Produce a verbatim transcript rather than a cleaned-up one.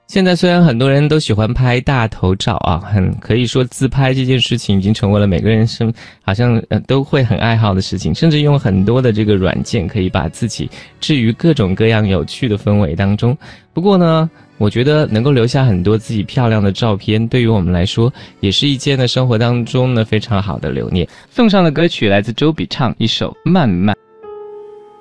现在虽然很多人都喜欢拍大头照啊，很可以说自拍这件事情已经成为了每个人生好像呃都会很爱好的事情，甚至用很多的这个软件可以把自己置于各种各样有趣的氛围当中。不过呢，我觉得能够留下很多自己漂亮的照片，对于我们来说也是一件呢生活当中呢非常好的留念。送上的歌曲来自周笔畅，一首《慢慢》。